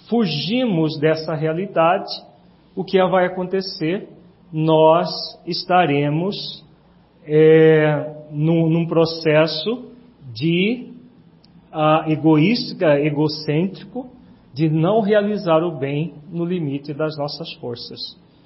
fugimos dessa realidade, o que vai acontecer? Nós estaremos num processo de egocêntrico, de não realizar o bem no limite das nossas forças.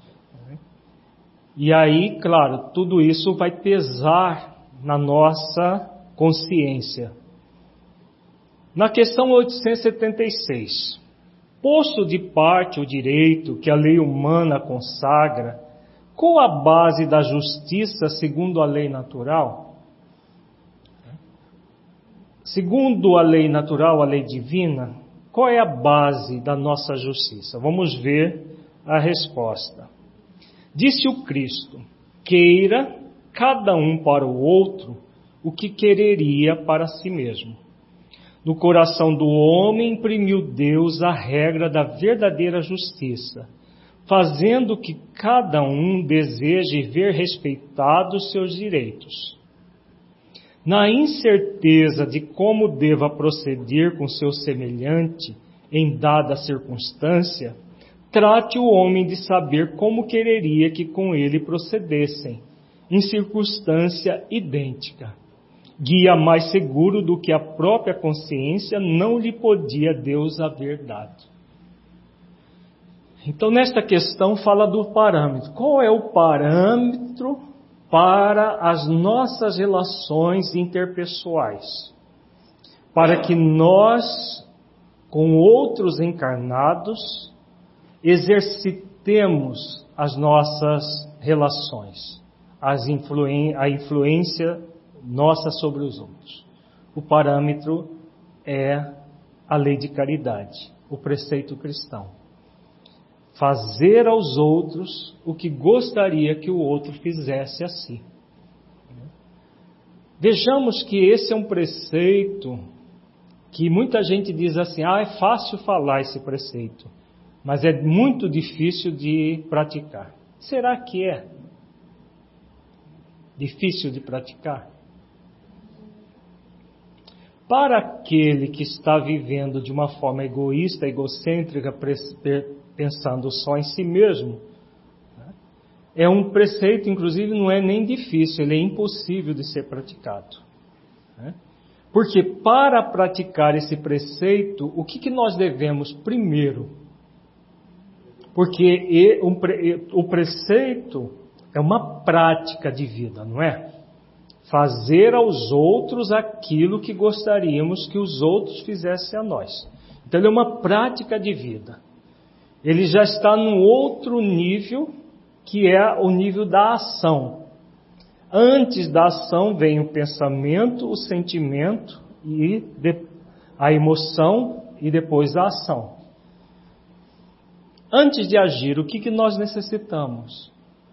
E aí, claro, tudo isso vai pesar na nossa consciência. Na questão 876, posto de parte o direito que a lei humana consagra, qual a base da justiça segundo a lei natural? Segundo a lei natural, a lei divina, qual é a base da nossa justiça? Vamos ver a resposta. Disse o Cristo: queira cada um para o outro o que quereria para si mesmo. No coração do homem imprimiu Deus a regra da verdadeira justiça, fazendo que cada um deseje ver respeitados seus direitos. Na incerteza de como deva proceder com seu semelhante em dada circunstância, trate o homem de saber como quereria que com ele procedessem, em circunstância idêntica. Guia mais seguro do que a própria consciência não lhe podia Deus haver dado. Então, nesta questão fala do parâmetro. Qual é o parâmetro para as nossas relações interpessoais? Para que nós, com outros encarnados, exercitemos as nossas relações, a influência nossa sobre os outros. O parâmetro é a lei de caridade, o preceito cristão. Fazer aos outros o que gostaria que o outro fizesse a si. Vejamos que esse é um preceito que muita gente diz assim: é fácil falar esse preceito, mas é muito difícil de praticar. Será que é difícil de praticar? Para aquele que está vivendo de uma forma egoísta, egocêntrica, pensando só em si mesmo, é um preceito, inclusive, não é nem difícil, ele é impossível de ser praticado. Porque para praticar esse preceito, o que nós devemos primeiro? Porque o preceito é uma prática de vida, não é? Fazer aos outros aquilo que gostaríamos que os outros fizessem a nós. Então ele é uma prática de vida. Ele já está num outro nível, que é o nível da ação. Antes da ação vem o pensamento, o sentimento, e a emoção e depois a ação. Antes de agir, o que nós necessitamos?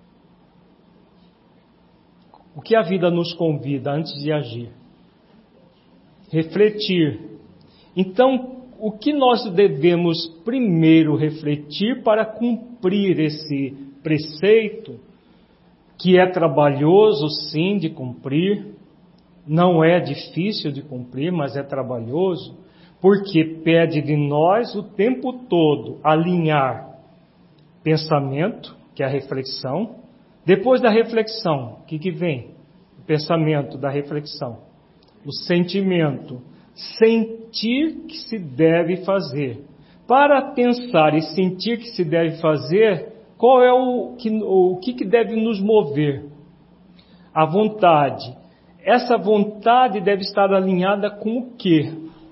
O que a vida nos convida antes de agir? Refletir. Então, o que nós devemos primeiro refletir para cumprir esse preceito, que é trabalhoso sim de cumprir, não é difícil de cumprir, mas é trabalhoso, porque pede de nós o tempo todo alinhar pensamento, que é a reflexão. Depois da reflexão, o que vem? O pensamento da reflexão. O sentimento. Sentir que se deve fazer. Para pensar e sentir que se deve fazer, qual é o que deve nos mover? A vontade. Essa vontade deve estar alinhada com o quê?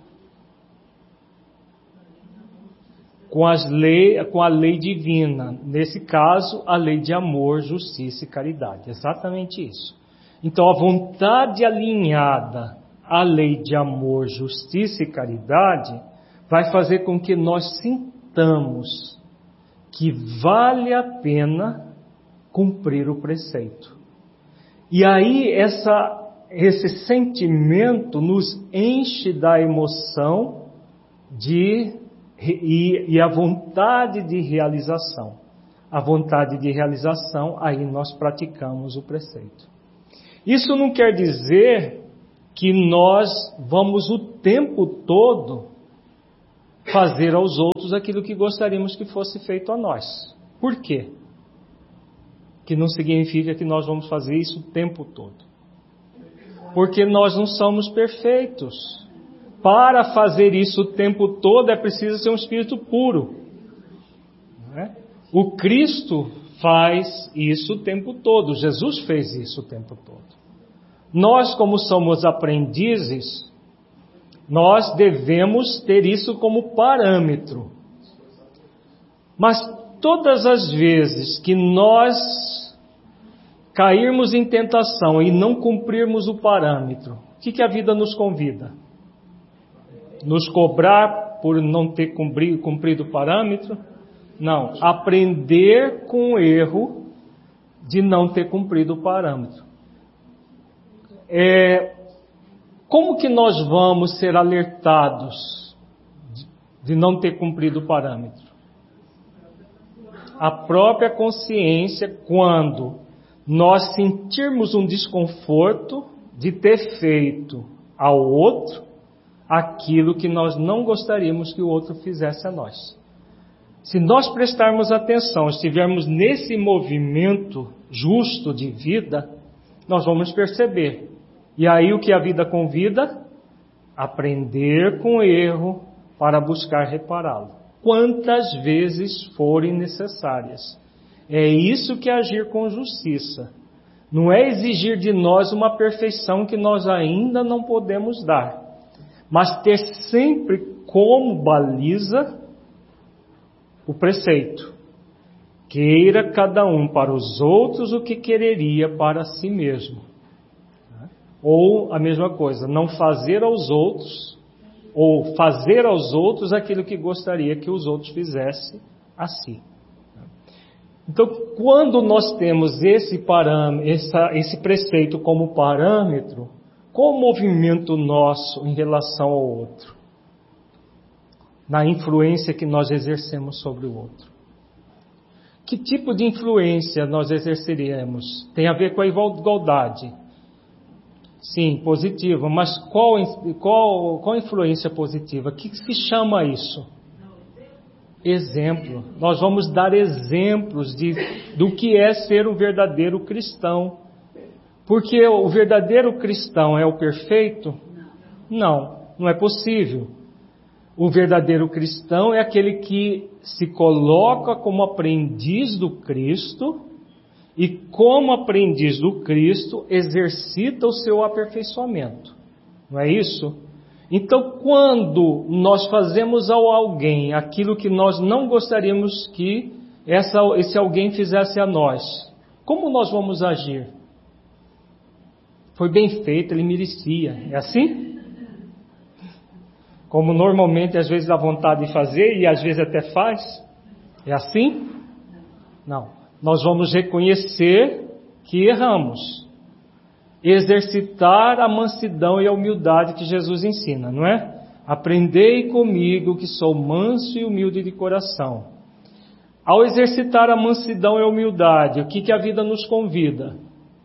Com a lei divina. Nesse caso, a lei de amor, justiça e caridade. Exatamente isso. Então, a vontade alinhada à lei de amor, justiça e caridade vai fazer com que nós sintamos que vale a pena cumprir o preceito. E aí, esse sentimento nos enche da emoção e a vontade de realização. A vontade de realização, aí nós praticamos o preceito. Isso não quer dizer que nós vamos o tempo todo fazer aos outros aquilo que gostaríamos que fosse feito a nós. Por quê? Que não significa que nós vamos fazer isso o tempo todo. Porque nós não somos perfeitos. Para fazer isso o tempo todo é preciso ser um espírito puro. Não é? O Cristo faz isso o tempo todo. Jesus fez isso o tempo todo. Nós, como somos aprendizes, nós devemos ter isso como parâmetro. Mas todas as vezes que nós cairmos em tentação e não cumprirmos o parâmetro, o que a vida nos convida? Nos cobrar por não ter cumprido o parâmetro? Não, aprender com o erro de não ter cumprido o parâmetro. Como que nós vamos ser alertados de não ter cumprido o parâmetro? A própria consciência, quando nós sentirmos um desconforto de ter feito ao outro aquilo que nós não gostaríamos que o outro fizesse a nós. Se nós prestarmos atenção, estivermos nesse movimento justo de vida, nós vamos perceber. E aí o que a vida convida? Aprender com o erro para buscar repará-lo. Quantas vezes forem necessárias. É isso que é agir com justiça. Não é exigir de nós uma perfeição que nós ainda não podemos dar, mas ter sempre como baliza o preceito. Queira cada um para os outros o que quereria para si mesmo. Ou a mesma coisa, não fazer aos outros, ou fazer aos outros aquilo que gostaria que os outros fizessem a si. Então, quando nós temos esse preceito como parâmetro, qual o movimento nosso em relação ao outro? Na influência que nós exercemos sobre o outro. Que tipo de influência nós exerceríamos? Tem a ver com a igualdade. Sim, positiva. Mas qual influência positiva? O que se chama isso? Exemplo. Nós vamos dar exemplos do que é ser um verdadeiro cristão. Porque o verdadeiro cristão é o perfeito? Não é possível. O verdadeiro cristão é aquele que se coloca como aprendiz do Cristo e, como aprendiz do Cristo, exercita o seu aperfeiçoamento. Não é isso? Então, quando nós fazemos a alguém aquilo que nós não gostaríamos que esse alguém fizesse a nós, como nós vamos agir? Foi bem feito, ele merecia. É assim? Como normalmente às vezes dá vontade de fazer e às vezes até faz? É assim? Não. Nós vamos reconhecer que erramos. Exercitar a mansidão e a humildade que Jesus ensina, não é? Aprendei comigo que sou manso e humilde de coração. Ao exercitar a mansidão e a humildade, o que a vida nos convida?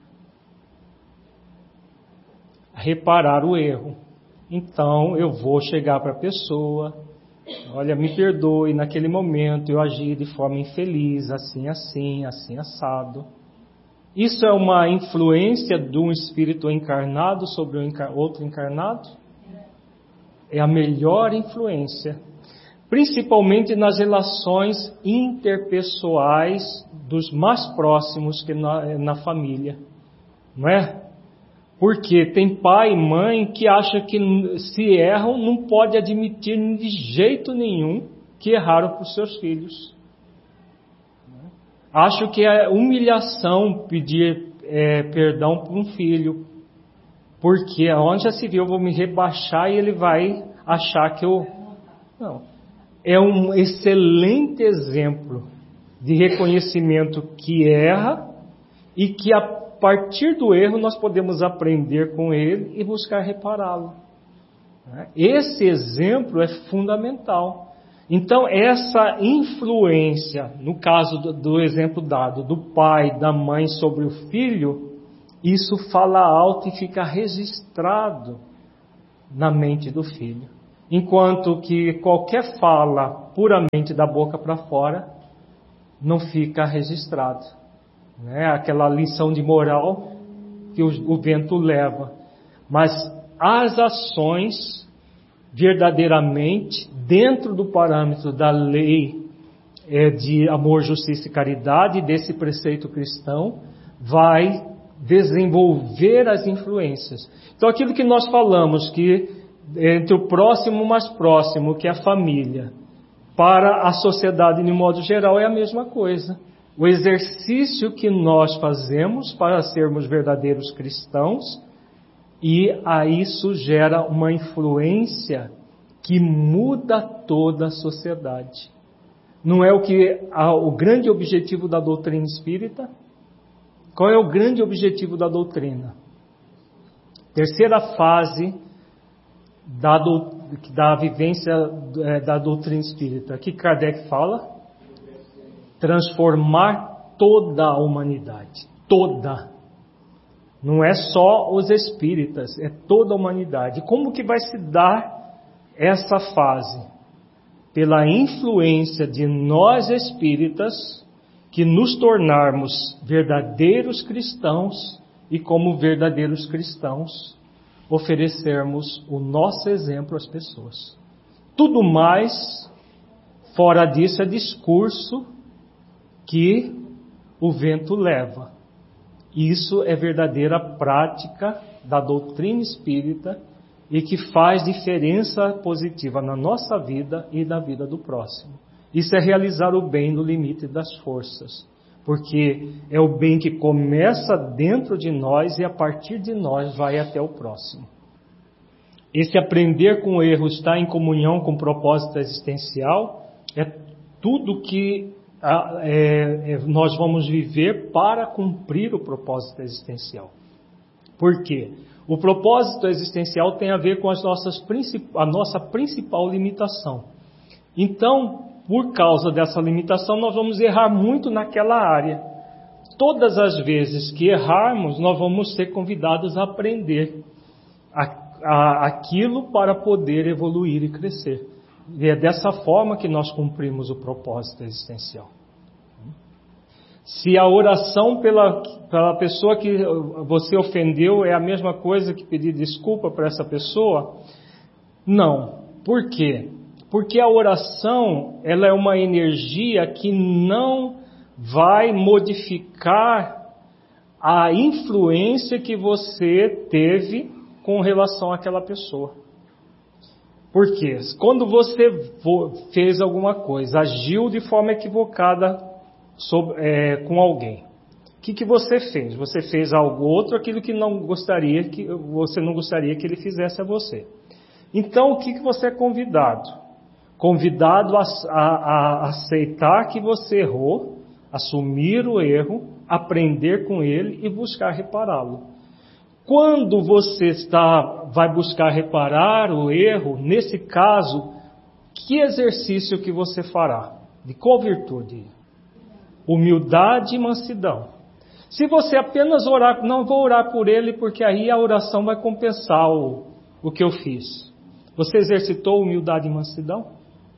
A reparar o erro. Então eu vou chegar para a pessoa, olha, me perdoe, naquele momento eu agi de forma infeliz, assim assado. Isso é uma influência de um espírito encarnado sobre outro encarnado? É a melhor influência, principalmente nas relações interpessoais dos mais próximos que na família, não é? Porque tem pai e mãe que acham que se erram não pode admitir de jeito nenhum que erraram para os seus filhos. Acho que é humilhação pedir perdão para um filho, porque onde já se viu eu vou me rebaixar e ele vai achar que eu... Não. É um excelente exemplo de reconhecimento que erra e que a partir do erro nós podemos aprender com ele e buscar repará-lo. Esse exemplo é fundamental. Então, essa influência, no caso do exemplo dado, do pai, da mãe sobre o filho, isso fala alto e fica registrado na mente do filho. enquanto que qualquer fala puramente da boca para fora não fica registrado, né? Aquela lição de moral que o vento leva. Mas as ações, verdadeiramente, dentro do parâmetro da lei de amor, justiça e caridade, desse preceito cristão, vai desenvolver as influências. Então, aquilo que nós falamos, que entre o próximo mais próximo, que é a família, para a sociedade de modo geral, é a mesma coisa. O exercício que nós fazemos para sermos verdadeiros cristãos, e aí isso gera uma influência que muda toda a sociedade. Não é o grande objetivo da doutrina espírita? Qual é o grande objetivo da doutrina? Terceira fase da vivência da doutrina espírita. Aqui Kardec fala: transformar toda a humanidade. Toda. Não é só os espíritas, é toda a humanidade. Como que vai se dar essa fase? Pela influência de nós espíritas, que nos tornarmos verdadeiros cristãos e, como verdadeiros cristãos, oferecermos o nosso exemplo às pessoas. Tudo mais, fora disso, é discurso que o vento leva. Isso é verdadeira prática da doutrina espírita e que faz diferença positiva na nossa vida e na vida do próximo. Isso é realizar o bem no limite das forças, porque é o bem que começa dentro de nós e a partir de nós vai até o próximo. Esse aprender com o erro, estar em comunhão com o propósito existencial, é tudo que nós vamos viver para cumprir o propósito existencial. Por quê? O propósito existencial tem a ver com a nossa principal limitação. Então, por causa dessa limitação, nós vamos errar muito naquela área. Todas as vezes que errarmos, nós vamos ser convidados a aprender aquilo para poder evoluir e crescer. E é dessa forma que nós cumprimos o propósito existencial. Se a oração pela pessoa que você ofendeu é a mesma coisa que pedir desculpa para essa pessoa, não. Por quê? Porque a oração, ela é uma energia que não vai modificar a influência que você teve com relação àquela pessoa. Por quê? Quando você fez alguma coisa, agiu de forma equivocada com alguém, o que você fez? Você fez algo outro, aquilo que você não gostaria que ele fizesse a você. Então, o que você é convidado? Convidado a aceitar que você errou, assumir o erro, aprender com ele e buscar repará-lo. Quando você vai buscar reparar o erro, nesse caso, que exercício que você fará? De qual virtude? Humildade e mansidão. Se você apenas orar, não vou orar por ele porque aí a oração vai compensar o que eu fiz. Você exercitou humildade e mansidão?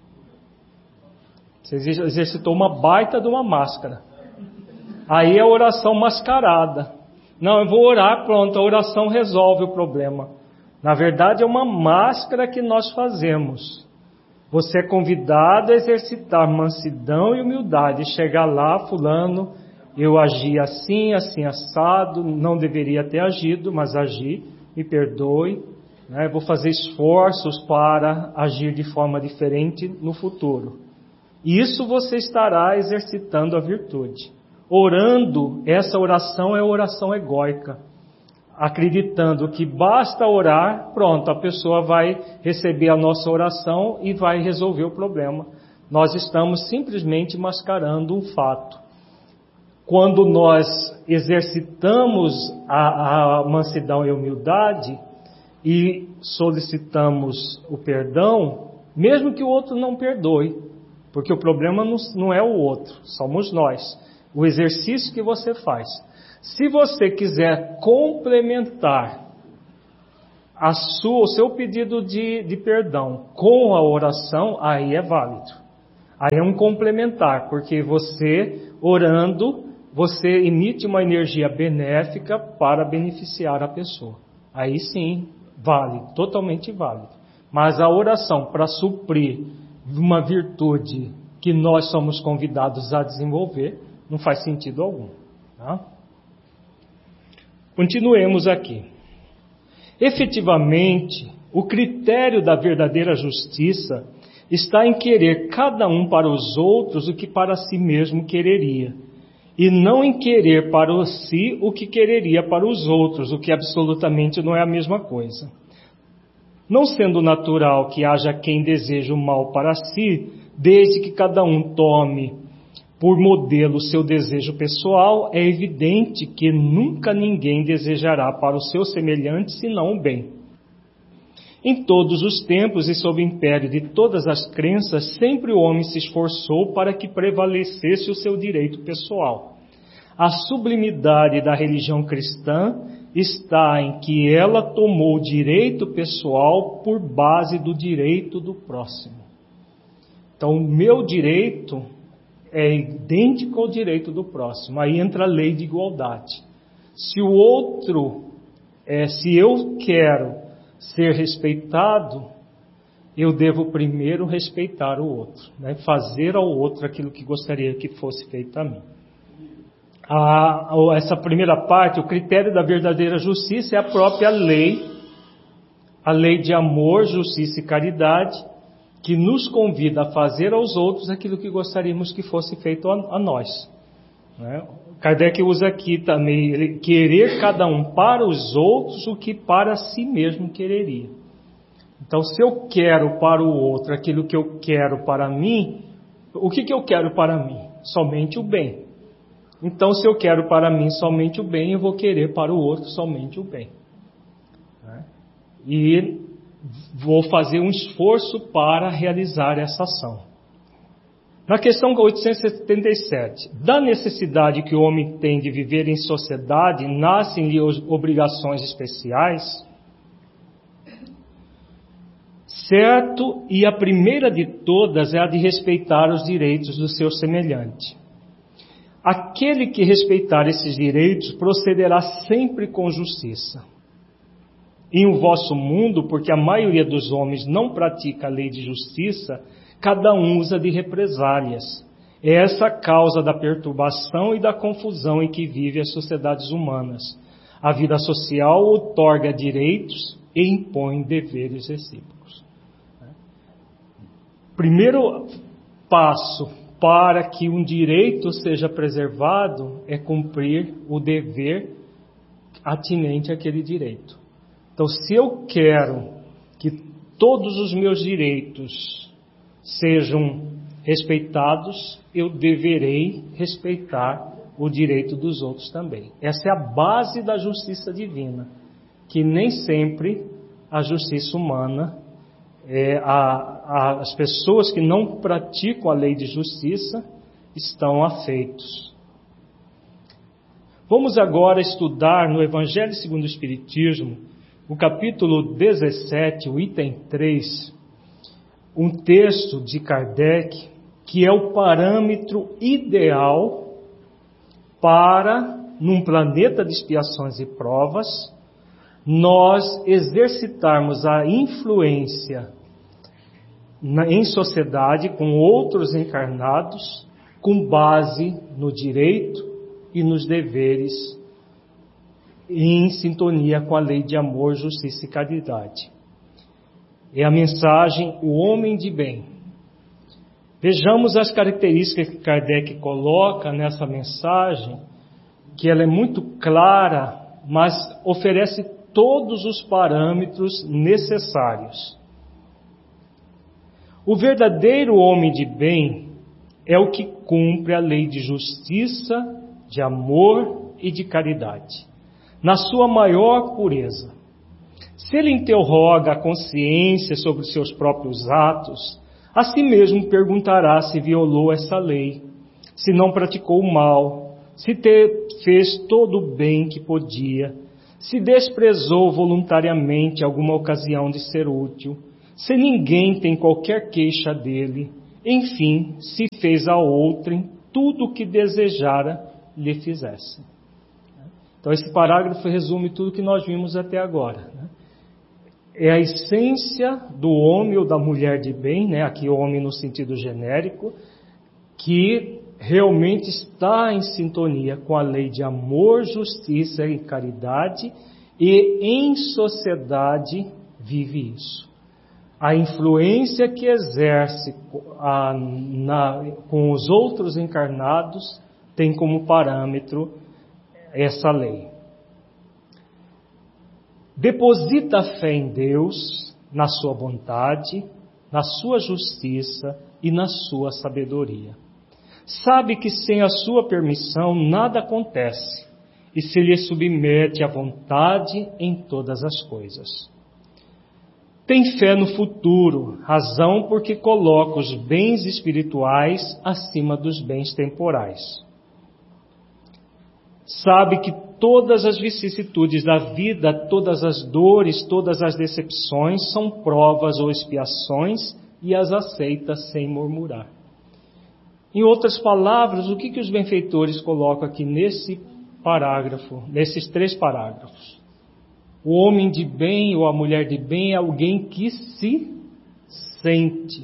Você exercitou uma baita de uma máscara. Aí é a oração mascarada. Não, eu vou orar, pronto, a oração resolve o problema. Na verdade é uma máscara que nós fazemos. Você é convidado a exercitar mansidão e humildade. Chegar lá, fulano, eu agi assim, assim, assado, não deveria ter agido, mas agi, me perdoe. Né? Vou fazer esforços para agir de forma diferente no futuro. Isso você estará exercitando a virtude. Orando, essa oração é oração egóica. Acreditando que basta orar, pronto, a pessoa vai receber a nossa oração e vai resolver o problema. Nós estamos simplesmente mascarando um fato. Quando nós exercitamos a mansidão e a humildade e solicitamos o perdão, mesmo que o outro não perdoe, porque o problema não é o outro, somos nós. O exercício que você faz. Se você quiser complementar o seu pedido de perdão com a oração, aí é válido. Aí é um complementar, porque você, orando, você emite uma energia benéfica para beneficiar a pessoa. Aí sim, vale, totalmente válido. Mas a oração para suprir uma virtude que nós somos convidados a desenvolver, não faz sentido algum. Tá? Continuemos aqui. Efetivamente, o critério da verdadeira justiça está em querer cada um para os outros o que para si mesmo quereria, e não em querer para si o que quereria para os outros, o que absolutamente não é a mesma coisa. Não sendo natural que haja quem deseje o mal para si, desde que cada um tome por modelo o seu desejo pessoal, é evidente que nunca ninguém desejará para o seu semelhante senão o bem. Em todos os tempos e sob o império de todas as crenças, sempre o homem se esforçou para que prevalecesse o seu direito pessoal. A sublimidade da religião cristã está em que ela tomou o direito pessoal por base do direito do próximo. Então, o meu direito é idêntico ao direito do próximo. Aí entra a lei de igualdade. Se o outro, se eu quero ser respeitado, eu devo primeiro respeitar o outro, né? Fazer ao outro aquilo que gostaria que fosse feito a mim. Essa primeira parte, o critério da verdadeira justiça, é a própria lei, a lei de amor, justiça e caridade, que nos convida a fazer aos outros aquilo que gostaríamos que fosse feito a nós. Né? Kardec usa aqui também, querer cada um para os outros o que para si mesmo quereria. Então, se eu quero para o outro aquilo que eu quero para mim, o que eu quero para mim? Somente o bem. Então, se eu quero para mim somente o bem, eu vou querer para o outro somente o bem. Né? E vou fazer um esforço para realizar essa ação. Na questão 877, da necessidade que o homem tem de viver em sociedade, nascem-lhe obrigações especiais? Certo, e a primeira de todas é a de respeitar os direitos do seu semelhante. Aquele que respeitar esses direitos procederá sempre com justiça. Em o vosso mundo, porque a maioria dos homens não pratica a lei de justiça, cada um usa de represálias. É essa a causa da perturbação e da confusão em que vivem as sociedades humanas. A vida social outorga direitos e impõe deveres recíprocos. Primeiro passo para que um direito seja preservado é cumprir o dever atinente àquele direito. Então, se eu quero que todos os meus direitos sejam respeitados, eu deverei respeitar o direito dos outros também. Essa é a base da justiça divina, que nem sempre a justiça humana, as pessoas que não praticam a lei de justiça estão afeitos. Vamos agora estudar no Evangelho segundo o Espiritismo, o capítulo 17, o item 3, um texto de Kardec, que é o parâmetro ideal para, num planeta de expiações e provas, nós exercitarmos a influência em sociedade com outros encarnados, com base no direito e nos deveres, em sintonia com a lei de amor, justiça e caridade. É a mensagem, o homem de bem. Vejamos as características que Kardec coloca nessa mensagem, que ela é muito clara, mas oferece todos os parâmetros necessários. O verdadeiro homem de bem é o que cumpre a lei de justiça, de amor e de caridade, na sua maior pureza. Se ele interroga a consciência sobre os seus próprios atos, a si mesmo perguntará se violou essa lei, se não praticou o mal, se fez todo o bem que podia, se desprezou voluntariamente alguma ocasião de ser útil, se ninguém tem qualquer queixa dele, enfim, se fez a outrem tudo o que desejara lhe fizesse. Então esse parágrafo resume tudo o que nós vimos até agora. É a essência do homem ou da mulher de bem, aqui homem no sentido genérico, que realmente está em sintonia com a lei de amor, justiça e caridade, e em sociedade vive isso. A influência que exerce com os outros encarnados tem como parâmetro essa lei. Deposita a fé em Deus, na sua bondade, na sua justiça e na sua sabedoria. Sabe que sem a sua permissão nada acontece e se lhe submete à vontade em todas as coisas. Tem fé no futuro, razão porque coloca os bens espirituais acima dos bens temporais. Sabe que todas as vicissitudes da vida, todas as dores, todas as decepções são provas ou expiações e as aceita sem murmurar. Em outras palavras, o que os benfeitores colocam aqui nesse parágrafo, nesses 3 parágrafos? O homem de bem ou a mulher de bem é alguém que se sente.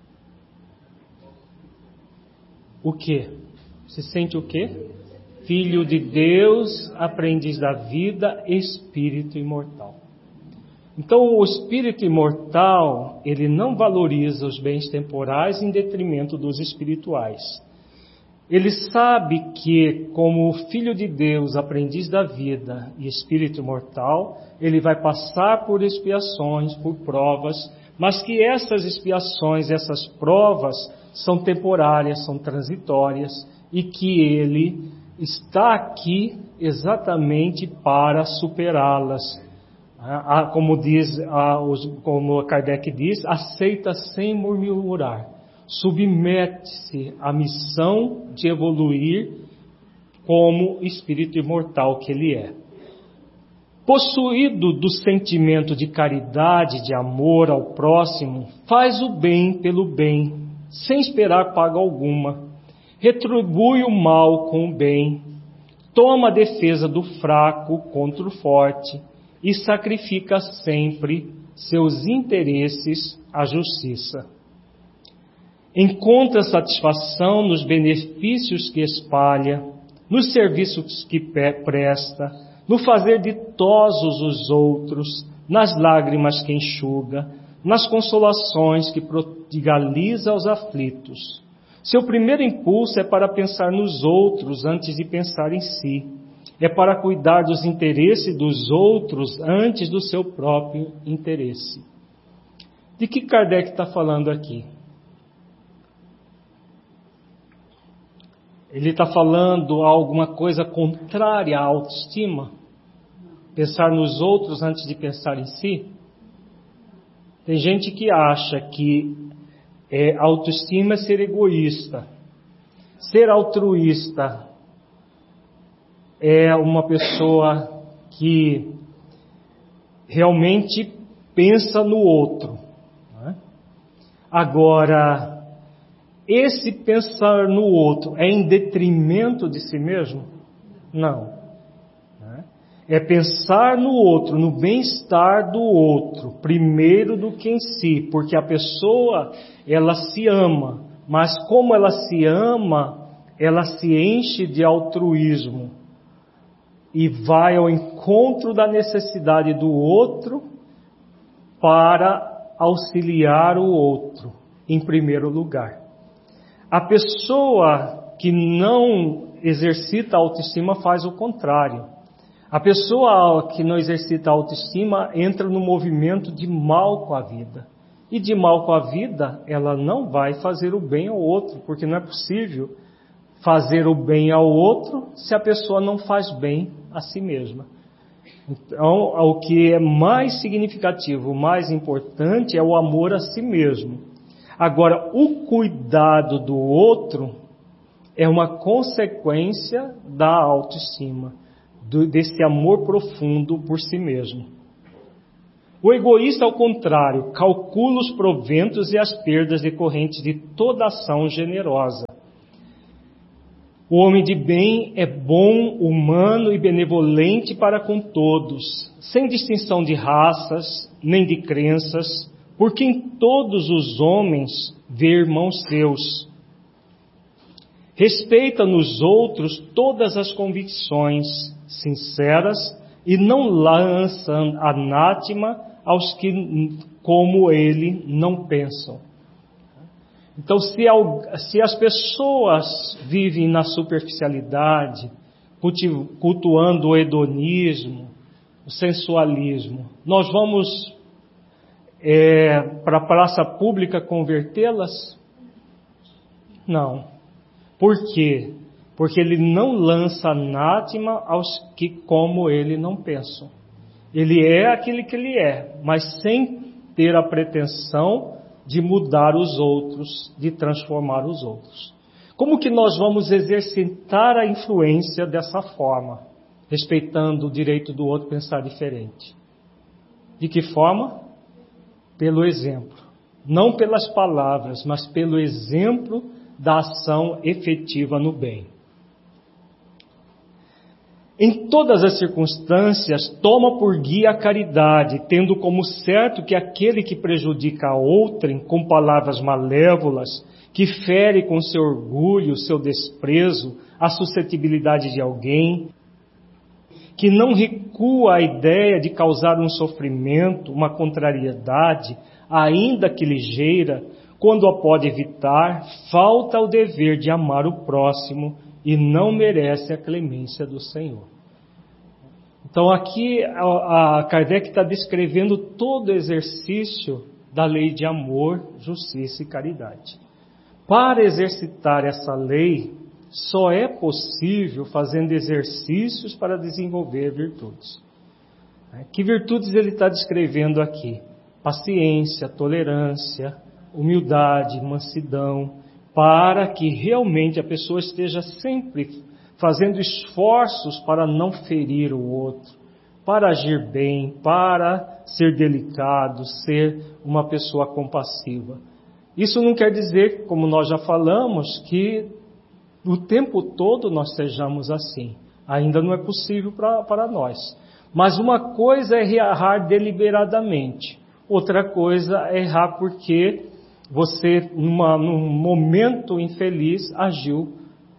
O quê? Se sente o quê? Filho de Deus, aprendiz da vida, espírito imortal. Então, o espírito imortal, ele não valoriza os bens temporais em detrimento dos espirituais. Ele sabe que, como filho de Deus, aprendiz da vida e espírito imortal, ele vai passar por expiações, por provas, mas que essas expiações, essas provas, são temporárias, são transitórias, e que ele está aqui exatamente para superá-las. Como Kardec diz, aceita sem murmurar. Submete-se à missão de evoluir como espírito imortal que ele é. Possuído do sentimento de caridade, de amor ao próximo, faz o bem pelo bem, sem esperar paga alguma. Retribui o mal com o bem, toma a defesa do fraco contra o forte e sacrifica sempre seus interesses à justiça. Encontra satisfação nos benefícios que espalha, nos serviços que presta, no fazer ditosos os outros, nas lágrimas que enxuga, nas consolações que prodigaliza aos aflitos. Seu primeiro impulso é para pensar nos outros antes de pensar em si. É para cuidar dos interesses dos outros antes do seu próprio interesse. De que Kardec está falando aqui? Ele está falando alguma coisa contrária à autoestima? Pensar nos outros antes de pensar em si? Tem gente que acha que autoestima é ser egoísta. Ser altruísta é uma pessoa que realmente pensa no outro. Agora, esse pensar no outro é em detrimento de si mesmo? Não. É pensar no outro, no bem-estar do outro, primeiro do que em si, porque a pessoa, ela se ama, mas como ela se ama, ela se enche de altruísmo e vai ao encontro da necessidade do outro para auxiliar o outro, em primeiro lugar. A pessoa que não exercita a autoestima faz o contrário. A pessoa que não exercita a autoestima entra no movimento de mal com a vida. E de mal com a vida, ela não vai fazer o bem ao outro, porque não é possível fazer o bem ao outro se a pessoa não faz bem a si mesma. Então, o que é mais significativo, mais importante é o amor a si mesmo. Agora, o cuidado do outro é uma consequência da autoestima. desse amor profundo por si mesmo. O egoísta, ao contrário, calcula os proventos e as perdas decorrentes de toda ação generosa. O homem de bem é bom, humano e benevolente para com todos, sem distinção de raças, nem de crenças, porque em todos os homens vê irmãos seus. Respeita nos outros todas as convicções sinceras e não lança anátema aos que, como ele, não pensam. Então, se as pessoas vivem na superficialidade, cultuando o hedonismo, o sensualismo, nós vamos para a praça pública convertê-las? Não. Por quê? Porque ele não lança anátema aos que, como ele, não pensam. Ele é aquele que ele é, mas sem ter a pretensão de mudar os outros, de transformar os outros. Como que nós vamos exercitar a influência dessa forma, respeitando o direito do outro pensar diferente? De que forma? Pelo exemplo. Não pelas palavras, mas pelo exemplo da ação efetiva no bem. Em todas as circunstâncias, toma por guia a caridade, tendo como certo que aquele que prejudica a outrem com palavras malévolas, que fere com seu orgulho, seu desprezo, a suscetibilidade de alguém, que não recua a ideia de causar um sofrimento, uma contrariedade, ainda que ligeira, quando a pode evitar, falta o dever de amar o próximo e não merece a clemência do Senhor. Então aqui a Kardec está descrevendo todo o exercício da lei de amor, justiça e caridade. Para exercitar essa lei, só é possível fazendo exercícios para desenvolver virtudes. Que virtudes ele está descrevendo aqui? Paciência, tolerância, humildade, mansidão, para que realmente a pessoa esteja sempre fazendo esforços para não ferir o outro, para agir bem, para ser delicado, ser uma pessoa compassiva. Isso não quer dizer, como nós já falamos, que o tempo todo nós sejamos assim. Ainda não é possível para nós. Mas uma coisa é errar deliberadamente, outra coisa é errar porque você, num momento infeliz, agiu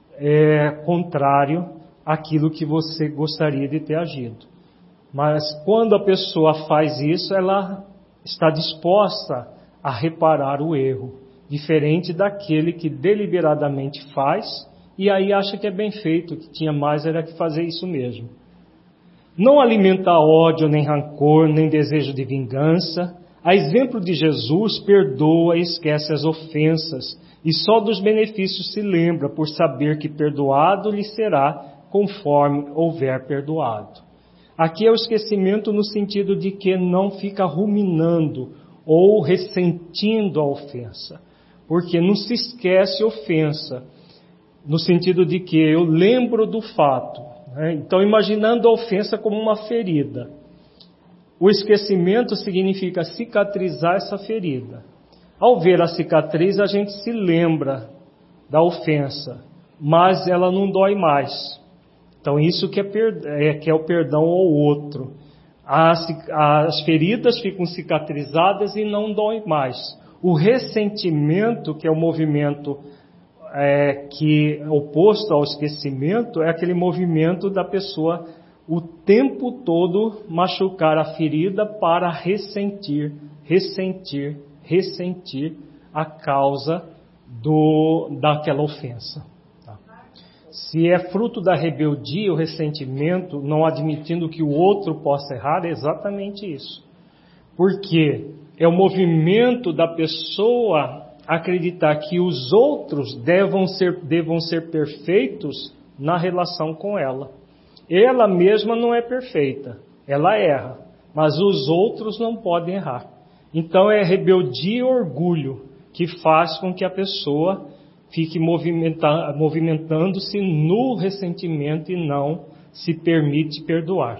contrário àquilo que você gostaria de ter agido. Mas quando a pessoa faz isso, ela está disposta a reparar o erro, diferente daquele que deliberadamente faz e aí acha que é bem feito, que tinha mais era que fazer isso mesmo. Não alimenta ódio, nem rancor, nem desejo de vingança. A exemplo de Jesus, perdoa e esquece as ofensas, e só dos benefícios se lembra, por saber que perdoado lhe será, conforme houver perdoado. Aqui é o esquecimento no sentido de que não fica ruminando ou ressentindo a ofensa, porque não se esquece ofensa, no sentido de que eu lembro do fato, né? Então, imaginando a ofensa como uma ferida. O esquecimento significa cicatrizar essa ferida. Ao ver a cicatriz, a gente se lembra da ofensa, mas ela não dói mais. Então, isso que é o perdão ao outro. As feridas ficam cicatrizadas e não doem mais. O ressentimento, que é o movimento que é oposto ao esquecimento, é aquele movimento da pessoa o tempo todo machucar a ferida para ressentir a causa daquela ofensa. Tá? Se é fruto da rebeldia, o ressentimento, não admitindo que o outro possa errar, é exatamente isso. Porque é o movimento da pessoa acreditar que os outros devam ser perfeitos na relação com ela. Ela mesma não é perfeita, ela erra, mas os outros não podem errar. Então é rebeldia e orgulho que faz com que a pessoa fique movimentando-se no ressentimento e não se permite perdoar.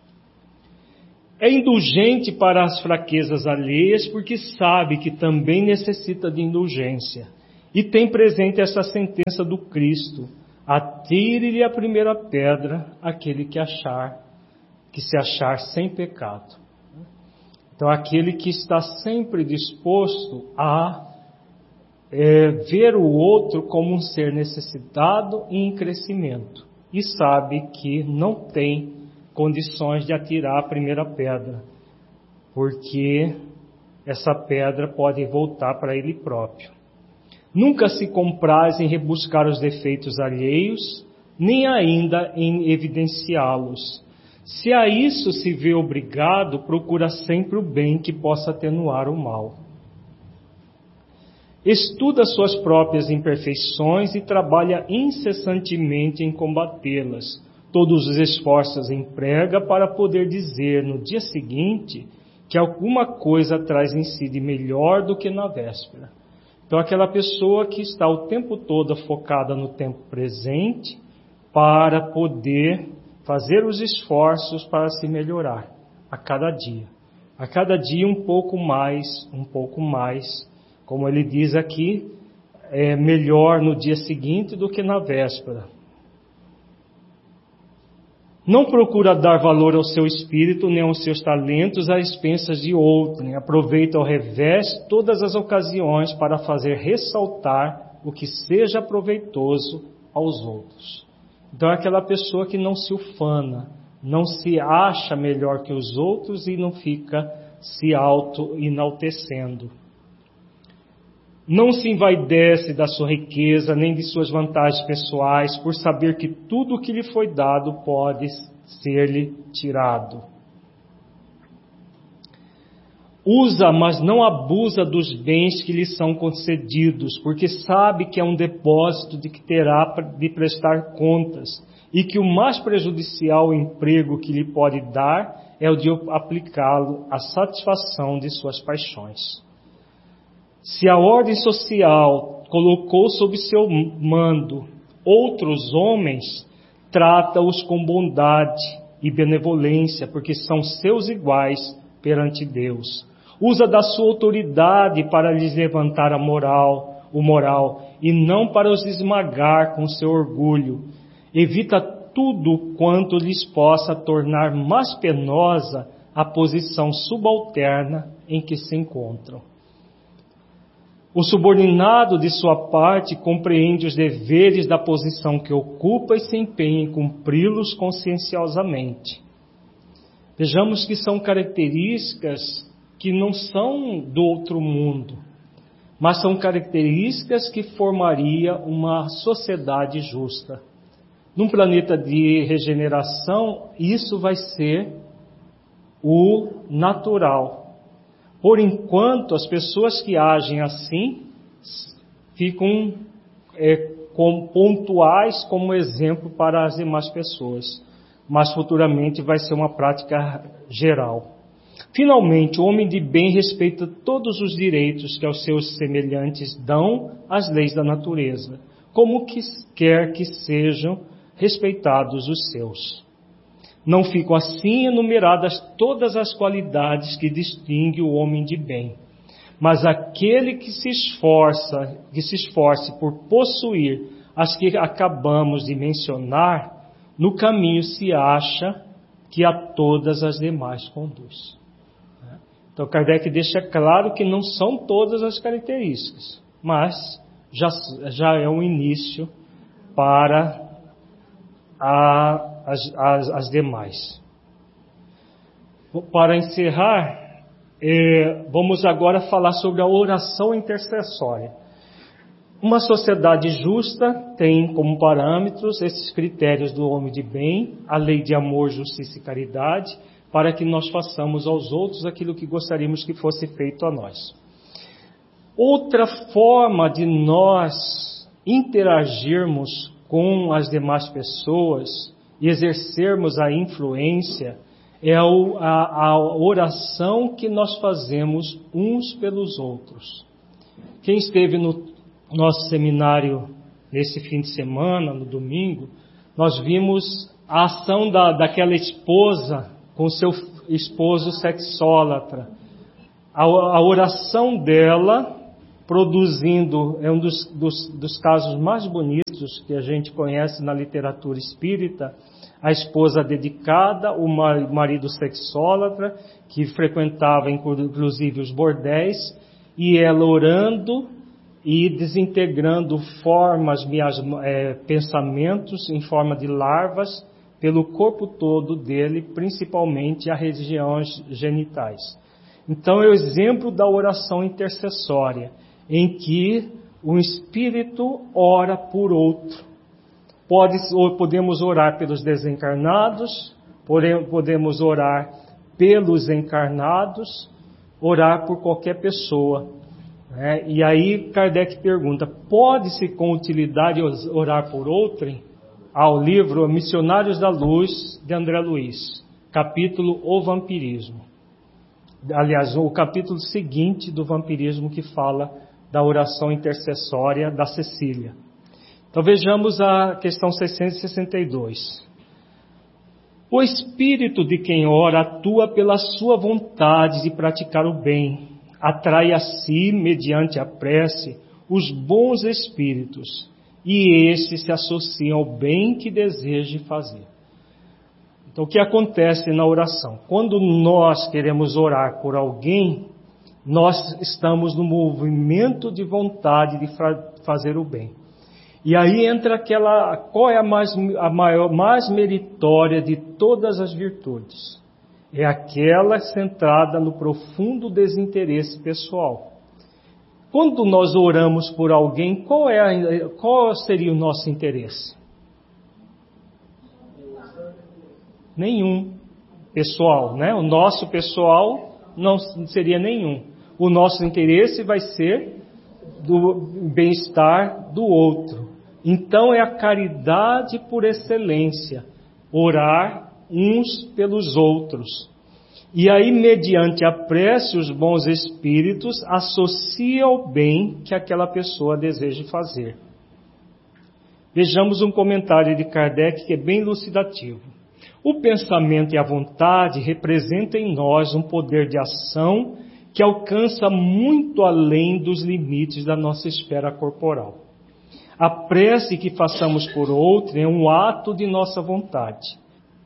É indulgente para as fraquezas alheias porque sabe que também necessita de indulgência. E tem presente essa sentença do Cristo: atire-lhe a primeira pedra aquele que se achar sem pecado. Então, aquele que está sempre disposto a ver o outro como um ser necessitado e em crescimento, e sabe que não tem condições de atirar a primeira pedra, porque essa pedra pode voltar para ele próprio. Nunca se compraz em rebuscar os defeitos alheios, nem ainda em evidenciá-los. Se a isso se vê obrigado, procura sempre o bem que possa atenuar o mal. Estuda suas próprias imperfeições e trabalha incessantemente em combatê-las. Todos os esforços emprega para poder dizer no dia seguinte que alguma coisa traz em si de melhor do que na véspera. Então, aquela pessoa que está o tempo todo focada no tempo presente para poder fazer os esforços para se melhorar a cada dia. A cada dia um pouco mais. Como ele diz aqui, é melhor no dia seguinte do que na véspera. Não procura dar valor ao seu espírito nem aos seus talentos às expensas de outrem. Aproveita ao revés todas as ocasiões para fazer ressaltar o que seja proveitoso aos outros. Então é aquela pessoa que não se ufana, não se acha melhor que os outros e não fica se auto-enaltecendo. Não se envaidece da sua riqueza, nem de suas vantagens pessoais, por saber que tudo o que lhe foi dado pode ser-lhe tirado. Usa, mas não abusa dos bens que lhe são concedidos, porque sabe que é um depósito de que terá de prestar contas, e que o mais prejudicial emprego que lhe pode dar é o de aplicá-lo à satisfação de suas paixões. Se a ordem social colocou sob seu mando outros homens, trata-os com bondade e benevolência, porque são seus iguais perante Deus. Usa da sua autoridade para lhes levantar o moral, e não para os esmagar com seu orgulho. Evita tudo quanto lhes possa tornar mais penosa a posição subalterna em que se encontram. O subordinado, de sua parte, compreende os deveres da posição que ocupa e se empenha em cumpri-los conscienciosamente. Vejamos que são características que não são do outro mundo, mas são características que formaria uma sociedade justa. Num planeta de regeneração, isso vai ser o natural. Por enquanto, as pessoas que agem assim ficam pontuais como exemplo para as demais pessoas, mas futuramente vai ser uma prática geral. Finalmente, o homem de bem respeita todos os direitos que aos seus semelhantes dão as leis da natureza, como quer que sejam respeitados os seus. Não ficam assim enumeradas todas as qualidades que distinguem o homem de bem. Mas aquele que se esforce por possuir as que acabamos de mencionar, no caminho se acha que a todas as demais conduz. Então Kardec deixa claro que não são todas as características, mas já é um início para as demais. Para encerrar, vamos agora falar sobre a oração intercessória. Uma sociedade justa tem como parâmetros esses critérios do homem de bem, a lei de amor, justiça e caridade, para que nós façamos aos outros aquilo que gostaríamos que fosse feito a nós. Outra forma de nós interagirmos com as demais pessoas e exercermos a influência é a oração que nós fazemos uns pelos outros. Quem esteve no nosso seminário nesse fim de semana, no domingo, nós vimos a ação daquela esposa com seu esposo sexólatra. A oração dela, produzindo, é um dos casos mais bonitos que a gente conhece na literatura espírita, a esposa dedicada, o marido sexólatra, que frequentava inclusive os bordéis, e ela orando e desintegrando pensamentos em forma de larvas pelo corpo todo dele, principalmente as regiões genitais. Então é o exemplo da oração intercessória, em que um espírito ora por outro. Podemos orar pelos desencarnados, podemos orar pelos encarnados, orar por qualquer pessoa. E aí Kardec pergunta, pode-se com utilidade orar por outrem? Ao livro Missionários da Luz, de André Luiz, capítulo O Vampirismo. Aliás, o capítulo seguinte do vampirismo, que fala da oração intercessória da Cecília. Então vejamos a questão 662. O espírito de quem ora atua pela sua vontade de praticar o bem, atrai a si, mediante a prece, os bons espíritos, e estes se associam ao bem que deseje fazer. Então, o que acontece na oração? Quando nós queremos orar por alguém, nós estamos no movimento de vontade de fazer o bem. E aí entra qual é a mais meritória de todas as virtudes? É aquela centrada no profundo desinteresse pessoal. Quando nós oramos por alguém, qual seria o nosso interesse? Nenhum pessoal, né? O nosso pessoal não seria nenhum. O nosso interesse vai ser do bem-estar do outro. Então é a caridade por excelência, orar uns pelos outros. E aí, mediante a prece, os bons espíritos associam o bem que aquela pessoa deseja fazer. Vejamos um comentário de Kardec que é bem elucidativo. O pensamento e a vontade representam em nós um poder de ação que alcança muito além dos limites da nossa esfera corporal. A prece que façamos por outro é um ato de nossa vontade.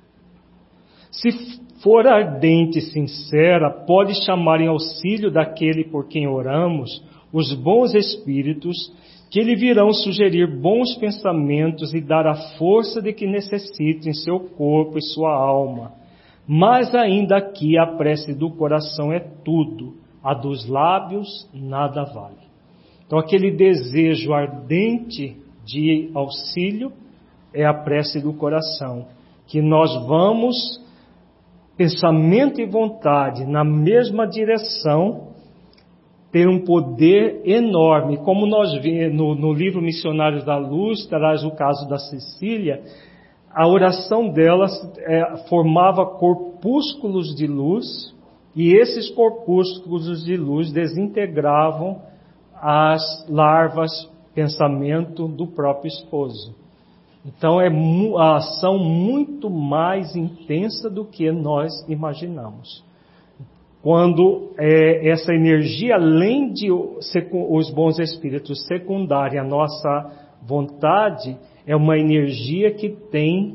Se for ardente e sincera, pode chamar em auxílio daquele por quem oramos os bons espíritos, que lhe virão sugerir bons pensamentos e dar a força de que necessita em seu corpo e sua alma. Mas ainda aqui a prece do coração é tudo, a dos lábios nada vale. Então aquele desejo ardente de auxílio é a prece do coração, que nós vamos, pensamento e vontade, na mesma direção, ter um poder enorme. Como nós vemos no livro Missionários da Luz, traz o caso da Cecília, a oração dela formava corpúsculos de luz, e esses corpúsculos de luz desintegravam as larvas, pensamento do próprio esposo. Então é a ação muito mais intensa do que nós imaginamos. Quando essa energia, além de os bons espíritos secundarem a nossa vontade, é uma energia que tem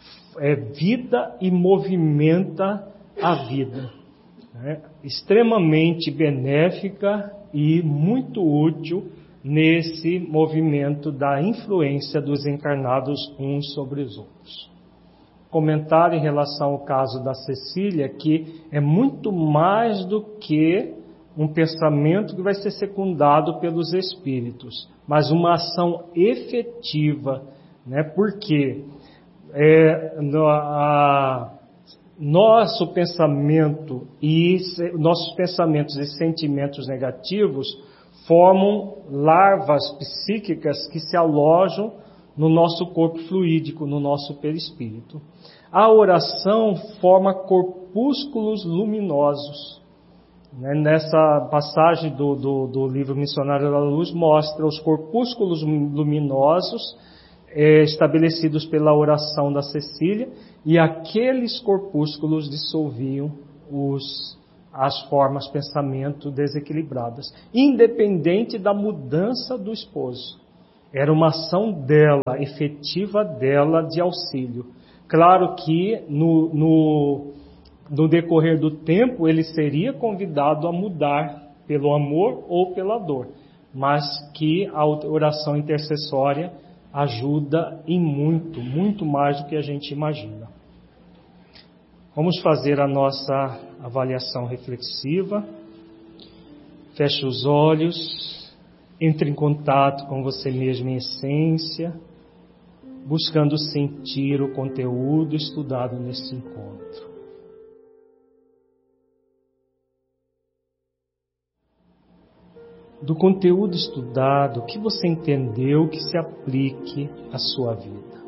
vida e movimenta a vida. Extremamente benéfica e muito útil nesse movimento da influência dos encarnados uns sobre os outros. Comentário em relação ao caso da Cecília, que é muito mais do que um pensamento que vai ser secundado pelos espíritos, mas uma ação efetiva, né? Porque nosso pensamento e nossos pensamentos e sentimentos negativos formam larvas psíquicas que se alojam no nosso corpo fluídico, no nosso perispírito. A oração forma corpúsculos luminosos. Nessa passagem do livro Missionário da Luz, mostra os corpúsculos luminosos estabelecidos pela oração da Cecília, e aqueles corpúsculos dissolviam as formas pensamento desequilibradas, independente da mudança do esposo. Era uma ação dela, efetiva dela, de auxílio. Claro que no decorrer do tempo ele seria convidado a mudar pelo amor ou pela dor, mas que a oração intercessória ajuda em muito, muito mais do que a gente imagina. Vamos fazer a nossa avaliação reflexiva. Feche os olhos, entre em contato com você mesmo em essência, buscando sentir o conteúdo estudado nesse encontro. Do conteúdo estudado, o que você entendeu que se aplique à sua vida?